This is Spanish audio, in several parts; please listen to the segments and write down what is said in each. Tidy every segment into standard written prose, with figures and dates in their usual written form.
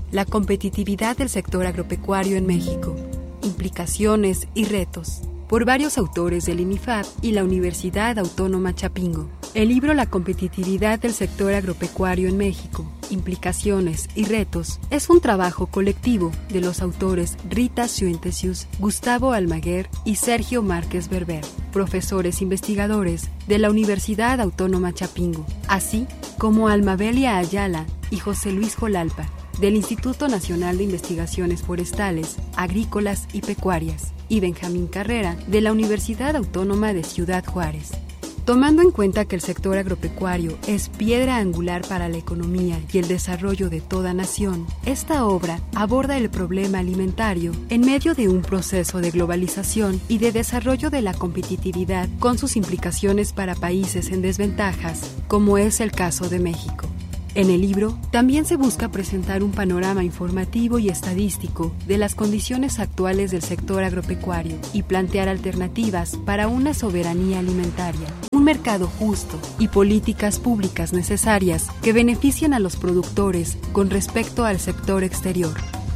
La competitividad del sector agropecuario en México, implicaciones y retos, por varios autores del INIFAP y la Universidad Autónoma Chapingo. El libro La competitividad del sector agropecuario en México, implicaciones y retos es un trabajo colectivo de los autores Rita Schwentesius, Gustavo Almaguer y Sergio Márquez Berber, profesores investigadores de la Universidad Autónoma Chapingo, así como Almabelia Ayala y José Luis Jolalpa, del Instituto Nacional de Investigaciones Forestales, Agrícolas y Pecuarias, y Benjamín Carrera, de la Universidad Autónoma de Ciudad Juárez. Tomando en cuenta que el sector agropecuario es piedra angular para la economía y el desarrollo de toda nación, esta obra aborda el problema alimentario en medio de un proceso de globalización y de desarrollo de la competitividad con sus implicaciones para países en desventajas, como es el caso de México. En el libro también se busca presentar un panorama informativo y estadístico de las condiciones actuales del sector agropecuario y plantear alternativas para una soberanía alimentaria, un mercado justo y políticas públicas necesarias que beneficien a los productores con respecto al sector exterior.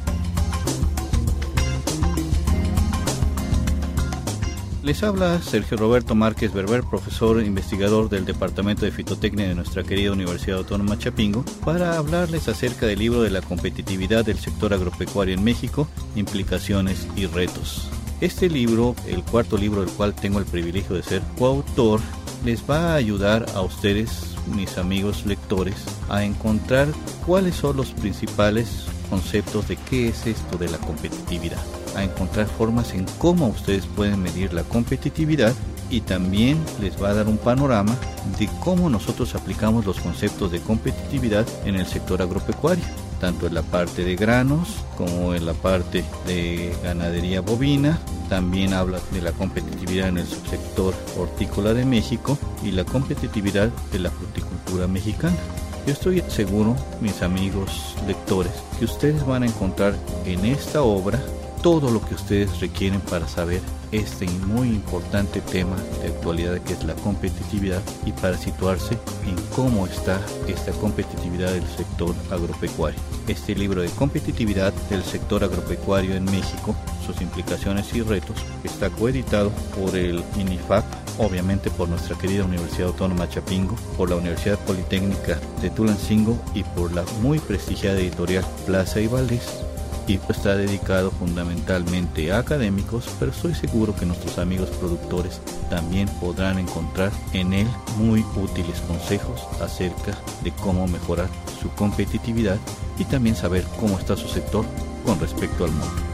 Les habla Sergio Roberto Márquez Berber, profesor e investigador del Departamento de Fitotecnia de nuestra querida Universidad Autónoma Chapingo, para hablarles acerca del libro de la competitividad del sector agropecuario en México, implicaciones y retos. Este libro, el cuarto libro del cual tengo el privilegio de ser coautor, les va a ayudar a ustedes, mis amigos lectores, a encontrar cuáles son los principales conceptos de qué es esto de la competitividad, a encontrar formas en cómo ustedes pueden medir la competitividad, y también les va a dar un panorama de cómo nosotros aplicamos los conceptos de competitividad en el sector agropecuario, tanto en la parte de granos como en la parte de ganadería bovina. También habla de la competitividad en el subsector hortícola de México y la competitividad de la fruticultura mexicana. Yo estoy seguro, mis amigos lectores, que ustedes van a encontrar en esta obra todo lo que ustedes requieren para saber este muy importante tema de actualidad que es la competitividad, y para situarse en cómo está esta competitividad del sector agropecuario. Este libro de competitividad del sector agropecuario en México, sus implicaciones y retos, está coeditado por el INIFAP, obviamente por nuestra querida Universidad Autónoma Chapingo, por la Universidad Politécnica de Tulancingo y por la muy prestigiada editorial Plaza y Valdés. Y está dedicado fundamentalmente a académicos, pero estoy seguro que nuestros amigos productores también podrán encontrar en él muy útiles consejos acerca de cómo mejorar su competitividad y también saber cómo está su sector con respecto al mundo.